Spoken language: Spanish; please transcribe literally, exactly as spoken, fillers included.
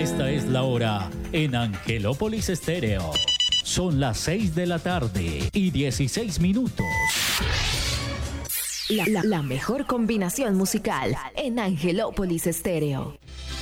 Esta es la hora en Angelópolis Estéreo. Son las seis de la tarde y dieciséis minutos. La, la, la mejor combinación musical en Angelópolis Estéreo.